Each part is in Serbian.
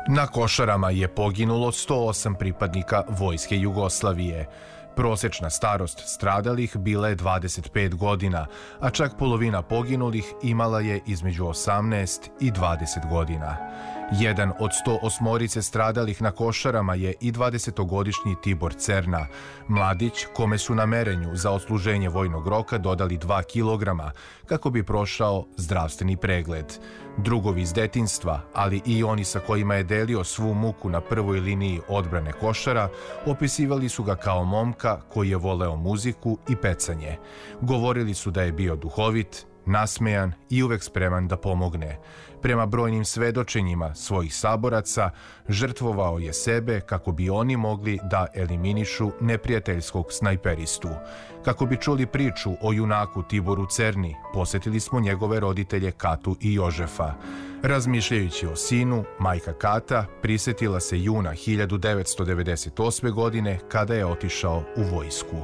Na Košarama je poginulo 108 pripadnika Vojske Jugoslavije. Prosečna starost stradalih bila je 25 godina, a čak polovina poginulih imala je između 18 i 20 godina. Jedan od 108 stradalih na Košarama je i 20-godišnji Tibor Cerna, mladić kome su na merenju za odsluženje vojnog roka dodali 2 kilograma kako bi prošao zdravstveni pregled. Drugovi iz detinjstva, ali i oni sa kojima je delio svu muku na prvoj liniji odbrane Košara, opisivali su ga kao momka koji je voleo muziku i pecanje. Govorili su da je bio duhovit, nasmejan i uvek spreman da pomogne. Prema brojnim svedočenjima svojih saboraca, žrtvovao je sebe kako bi oni mogli da eliminišu neprijateljskog snajperistu. Kako bi čuli priču o junaku Tiboru Cerni, posetili smo njegove roditelje Katu i Jožefa. Razmišljajući o sinu, majka Kata prisetila se juna 1998. godine kada je otišao u vojsku.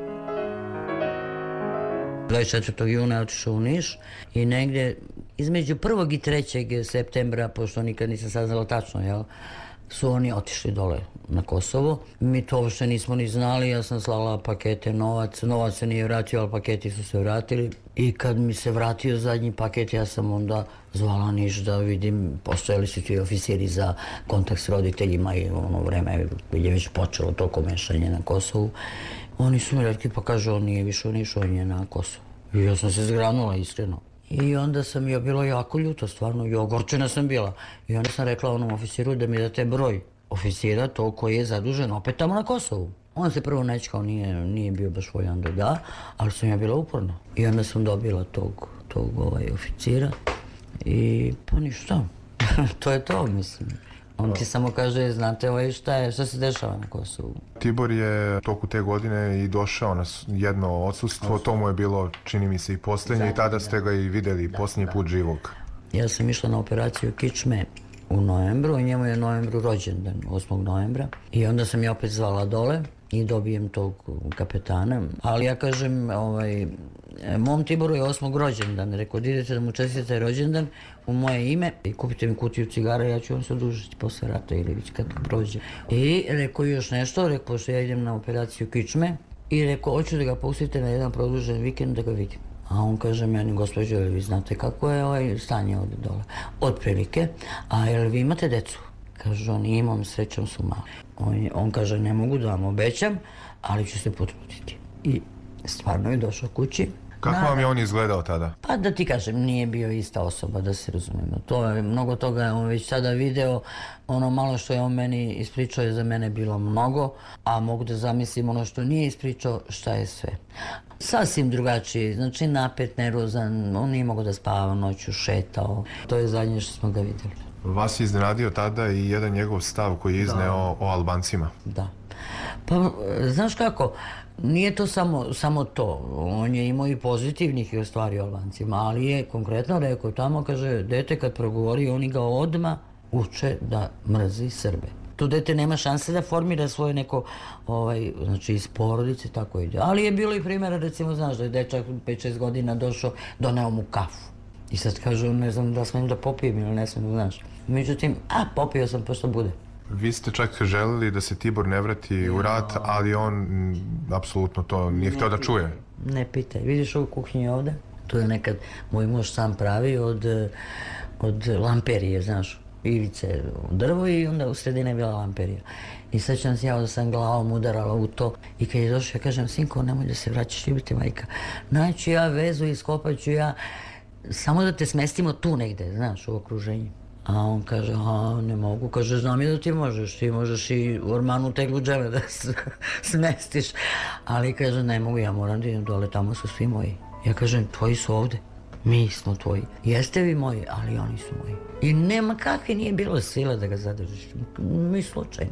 24. juna je otišao u Niš i negdje između 1. i 3. septembra, pošto nikad nisam saznala tačno, su oni otišli dole na Kosovo. Mi to uopšte nismo ni znali, ja sam slala pakete novac se nije vratio, ali paketi su se vratili. I kad mi se vratio zadnji paket, ja sam onda zvala Niš da vidim, postojali su ti oficiri za kontakt s roditeljima i ono vreme je već počelo to komešanje na Kosovu. Oni su mi rekli, pa kaže, on nije više u Nišu, on je na Kosovu. I ja sam se zgranula, iskreno. I onda sam ja bila jako ljuta, stvarno, i ogorčena sam bila. I onda sam rekla onom oficiru da mi date broj oficira, to koji je zadužen opet tamo na Kosovu. On se prvo nečekao, nije bio baš voljan da da, ali sam ja bila uporna. I onda sam dobila tog oficira i pa ništa. To je to, mislim. On ti samo kaže, znate šta se dešava na Kosovu. Tibor je toku te godine i došao na jedno odsustvo, to mu je bilo, čini mi se, i posljednje, i tada ste ga i vidjeli posljednji put živog. Ja sam išla na operaciju kičme u novembru i njemu je novembru rođendan, 8. novembra. I onda sam ja opet zvala dole i dobijem tog kapetana. Ali ja kažem, mom Tiboru je 8. rođendan. Rekao, idete da mu čestite rođendan u moje ime i kupite mi kutiju cigara, ja ću vam se odužiti posle rata ili već kad prođe. I rekao još nešto, rekao što ja idem na operaciju kičme i rekao, hoću da ga pustite na jedan produžen vikend da ga vidim. A on kaže meni, gospođo, vi znate kako je stanje ovdje dole? Otprilike, a jel vi imate decu? Kaže on, imam, srećom su mali. On kaže, ne mogu da vam obećam, ali ću se potruditi. I stvarno je došao kući. Kako vam je on izgledao tada? Pa da ti kažem, nije bio ista osoba, da se razumemo. To je, mnogo toga je on već sada video, ono malo što je on meni ispričao je za mene bilo mnogo, a mogu da zamislim ono što nije ispričao, šta je sve. Sasvim drugačiji, znači napet, nervozan, on nije mogao da spava noću, šetao. To je zadnje što smo ga vidjeli. Vas je iznenadio tada i jedan njegov stav koji je izneo o Albancima. Da. Pa, znaš kako, nije to samo to. On je imao i pozitivnih stvari o Albancima, ali je konkretno rekao tamo, kaže, dete kad progovori, oni ga odmah uče da mrzi Srbe. To dete nema šanse da formira svoje neko, znači iz porodice, tako ide. Ali je bilo i primjera, recimo, znaš, da je dečak 5-6 godina došao, doneo mu kafu. I sad kažu, ne znam da smijem da popijem ili ne smijem, znaš. Međutim, popio sam pa što bude. Vi ste čak želeli da se Tibor ne vrati u rat, ali on apsolutno to nije htio da čuje. Ne pitaj. Vidiš ovu kuhinju ovde? Tu je nekad moj muž sam pravi od lamperije, znaš, ivice drvo i onda u sredine je bila lamperija. I sećam se ja da sam glavom udarala u to i kad je došao ja kažem, sinko, nemoj da se vraćaš, ljubite majka. Naću ja vezu, iskopat ću ja, samo da te smestimo tu negde, znaš, u okruženju. A on kaže, ne mogu, kaže, znam je da ti možeš i u ormanu teglu džele da smestiš. Ali kaže, ne mogu, ja moram da idem dole, tamo su svi moji. Ja kažem, tvoji su ovde, mi smo tvoji. Jeste vi moji, ali oni su moji. I nema kakve nije bilo sile da ga zadržiš, mi slučajno.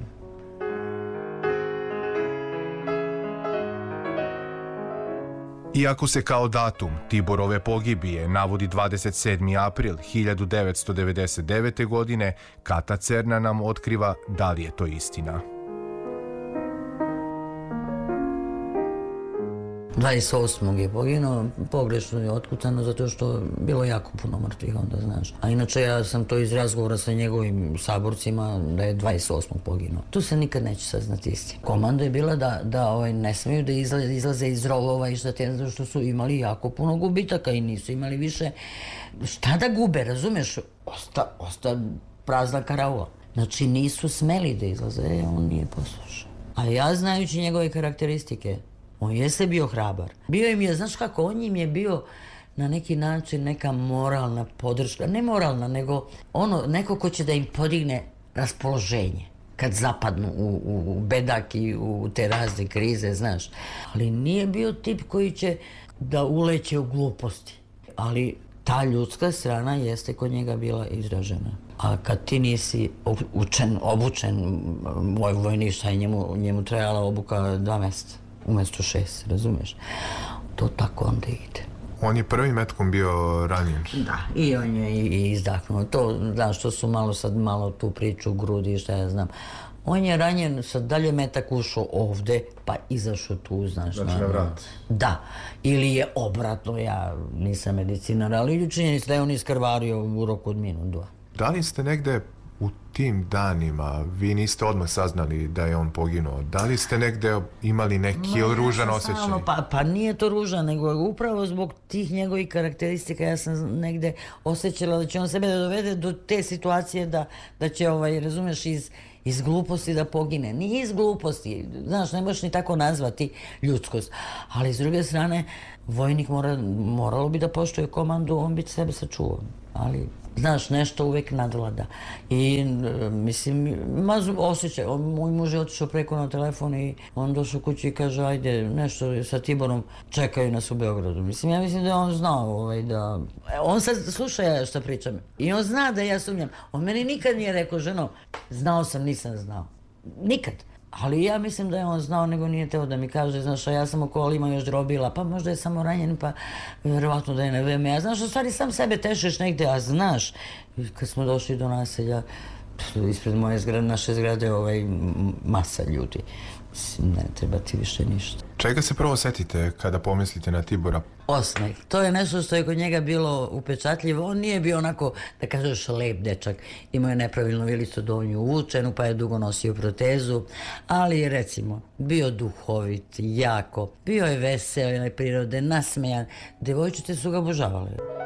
Iako se kao datum Tiborove pogibije navodi 27. april 1999. godine, Kata Cerna nam otkriva da li je to istina. 28. je poginuo, pogrešno je otkucano zato što bilo jako puno mrtvih onda, znaš. A inače ja sam to iz razgovora sa njegovim saborcima da je 28. poginuo. Tu se nikad neće saznati isti. Komanda je bila da ne smiju da izlaze iz rovova i šta te, zato što su imali jako puno gubitaka i nisu imali više šta da gube, razumeš? Osta prazna karaula. Znači nisu smeli da izlaze, on nije poslušao. A ja znajući njegove karakteristike, on jeste bio hrabar. Bio im je, znaš kako, on im je bio na neki način neka moralna podrška. Ne moralna, nego neko ko će da im podigne raspoloženje. Kad zapadnu u bedak i u te razne krize, znaš. Ali nije bio tip koji će da uleće u gluposti. Ali ta ljudska strana jeste kod njega bila izražena. A kad ti nisi obučen vojništva i njemu trebala obuka 2 mjeseca, umjesto 6, razumiješ? To tako onda ide. On je prvim metkom bio ranjen. Da, i on je i izdahnuo. To, znaš, što su malo tu priču u grudi, šta ja znam. On je ranjen, sad dalje metak ušao ovde, pa izašao tu, znaš. Znači na vrat. Da, ili je obratno, ja nisam medicinar, ali činjenica da je on iskrvario u roku od minut, 2. Da li ste negde u tim danima, vi niste odmah saznali da je on poginuo, da li ste negde imali neki ružan osjećaj? Pa nije to ružan, nego upravo zbog tih njegovih karakteristika ja sam negde osjećala da će on sebe da dovede do te situacije da će, razumeš, iz gluposti da pogine. Nije iz gluposti, znaš, ne možeš ni tako nazvati ljudskost. Ali s druge strane, vojnik moralo bi da poštuje komandu, on bi sebe sačuvao. Ali, znaš, nešto uvek nadvlada. I, mislim, osjećaj, moj muž je otišao preko na telefon i on došao kući i kaže, ajde, nešto sa Tiborom čekaju nas u Beogradu. Mislim, ja mislim da je on znao da... On sad sluša ja što pričam i on zna da ja sumnjam. On meni nikad nije rekao, ženo, znao sam, nisam znao. Nikad. Ali ja mislim da je on znao, nego nije teo da mi kaže, znaš, a ja sam u kolima još drobila, pa možda je samo ranjen, pa vjerovatno da je na vreme. Ja znaš, u stvari sam sebe tešeš negde, a znaš, kad smo došli do naselja, ispred naše zgrade, masa ljudi. Ne treba ti više ništa. Čega se prvo setite kada pomislite na Tibora? Osmeh. To je nešto što je kod njega bilo upečatljivo. On nije bio onako, da kažeš, lep dečak. Imao je nepravilno vilicu donju uvučenu, pa je dugo nosio protezu. Ali je, recimo, bio duhovit, jako. Bio je veseo, prirode, nasmejan. Devojčice su ga obožavale.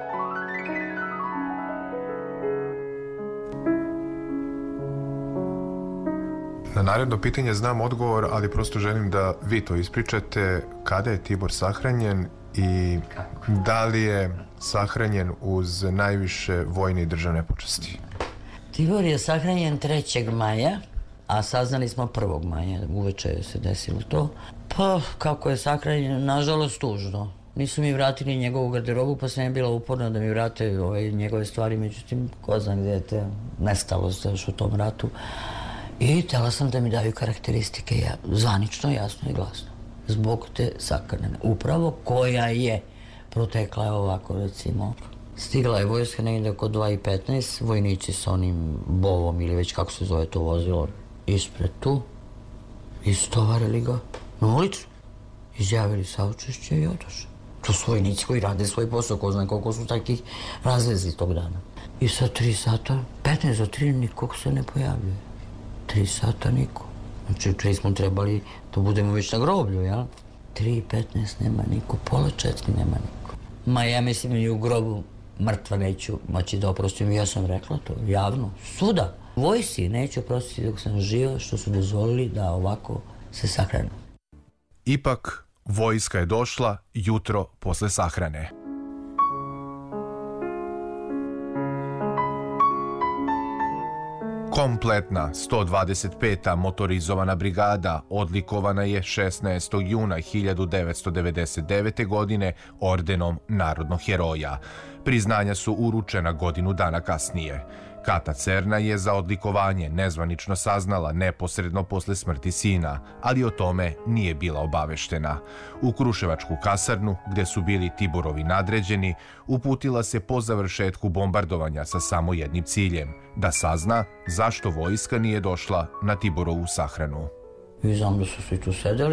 Na naredno pitanje znam odgovor, ali prosto želim da vi to ispričate. Kada je Tibor sahranjen i da li je sahranjen uz najviše vojne i državne počasti? Tibor je sahranjen 3. maja, a saznali smo 1. maja. Uveče se desilo to. Pa, kako je sahranjen, nažalost tužno. Nisu mi vratili njegovu garderobu, pa sam je bila uporna da mi vrate njegove stvari. Međutim, ko zna gdje je te nestalo još u tom ratu. I htjela sam da mi daju karakteristike, zvanično, jasno i glasno. Zbog te sakrane. Upravo koja je protekla je ovako, recimo. Stigla je vojska negdje oko 2:15, vojnici sa onim bovom ili već kako se zove to vozilo, ispred tu. Istovarili ga na ulicu. Izjavili saučešće i odošli. To su vojnici koji rade svoj posao, ko zna koliko su takih razvezi tog dana. I sa 3 sata, 15 do 3, nikog se ne pojavljuje. 3 sata niko. Znači, čej smo trebali da budemo već na groblju, jel? 3:15 nema niko, 3:30 nema niko. Ma ja mislim i u grobu mrtva neću moći da oprostim. Ja sam rekla to javno, svuda. Vojsi neću oprostiti dok sam živa, što su dozvolili da ovako se sahranu. Ipak, vojska je došla jutro posle sahrane. Kompletna 125. motorizovana brigada odlikovana je 16. juna 1999. godine ordenom Narodnog heroja. Priznanja su uručena godinu dana kasnije. Kata Cerna je za odlikovanje nezvanično saznala neposredno posle smrti sina, ali o tome nije bila obaveštena. U Kruševačku kasarnu, gde su bili Tiborovi nadređeni, uputila se po završetku bombardovanja sa samo jednim ciljem, da sazna zašto vojska nije došla na Tiborovu sahranu. I znam da su svi tu sedeli,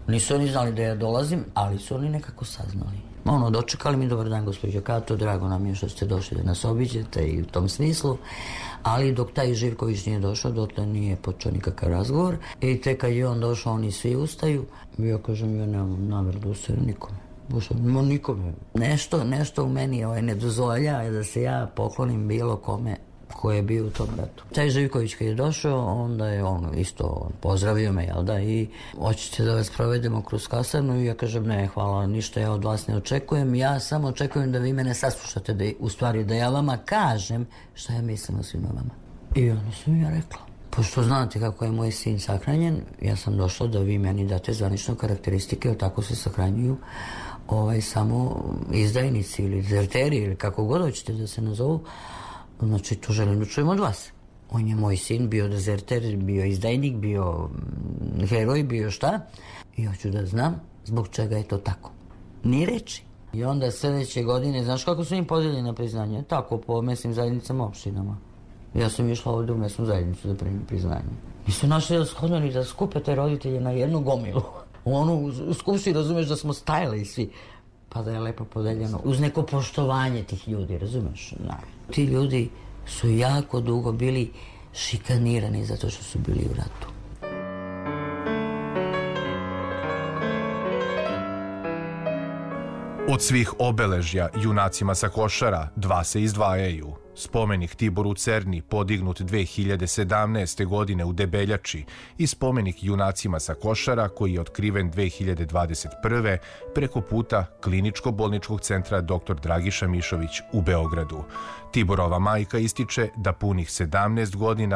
Nisu oni znali da ja dolazim, ali su oni nekako saznali. Dočekali mi, dobar dan gospođo Kato, drago nam je što ste došli da nas obiđete i u tom smislu, ali dok taj Živković nije došao, dotle nije počeo nikakav razgovor i tek kad je on došao, oni svi ustaju, ja kažem, ja nemam namjer da ustaju nikome. Nešto u meni ne dozvoljava da se ja poklonim bilo kome ko je bio u tom ratu. Taj Živković kad je došao, onda je on isto pozdravio me, jel da, i hoćete da vas provedemo kroz kasarnu, i ja kažem, ne, hvala, ništa ja od vas ne očekujem, ja samo očekujem da vi mene saslušate, u stvari da ja vama kažem šta ja mislim o svima vama. I onda sam ja rekla, pošto znate kako je moj sin sahranjen, ja sam došla da vi meni date zvanične karakteristike, jer tako se sahranjuju samo izdajnici ili dezerteri ili kako god hoćete da se nazovu. Znači, to želim da čujem od vas. On je moj sin, bio dezerter, bio izdajnik, bio heroj, bio šta. I hoću da znam zbog čega je to tako. Ni reči. I onda sljedeće godine, znaš kako su im podijeljeni na priznanje? Tako, po mesnim zajednicama, opštinama. Ja sam išla ovdje u mesnu zajednicu da primim priznanje. Nisu našli da shodno ni da skupe te roditelje na jednu gomilu. U skupštini razumeš da smo stajali svi. Pa da je lepo podeljeno uz neko poštovanje tih ljudi, razumeš? Ti ljudi su jako dugo bili šikanirani zato što su bili u ratu. Od svih obeležja junacima sa Košara, dva se izdvajaju. Spomenik Tiboru Cerni, podignut 2017. godine u Debeljači, i spomenik junacima sa Košara, koji je otkriven 2021. preko puta Kliničko-bolničkog centra dr. Dragiša Mišović u Beogradu. Tiborova majka ističe da punih 17 godina